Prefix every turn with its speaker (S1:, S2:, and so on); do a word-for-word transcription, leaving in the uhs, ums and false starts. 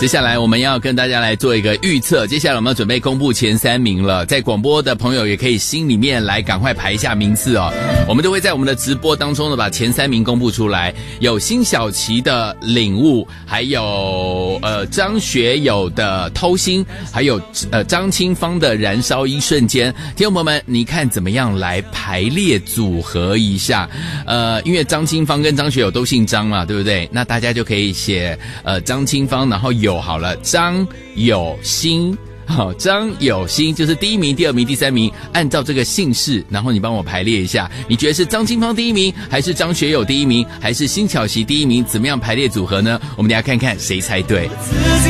S1: 接下来我们要跟大家来做一个预测，接下来我们要准备公布前三名了，在广播的朋友也可以心里面来赶快排一下名次哦。我们都会在我们的直播当中呢把前三名公布出来，有辛晓琪的领悟，还有呃张学友的偷心，还有呃张清芳的燃烧一瞬间。听众朋友们，你看怎么样来排列组合一下？呃，因为张清芳跟张学友都姓张嘛，对不对？那大家就可以写呃张清芳，然后有好了，张有心。好，张有心就是第一名、第二名、第三名，按照这个姓氏，然后你帮我排列一下，你觉得是张清芳第一名，还是张学友第一名，还是辛晓琪第一名？怎么样排列组合呢？我们等一下看看谁猜对。自己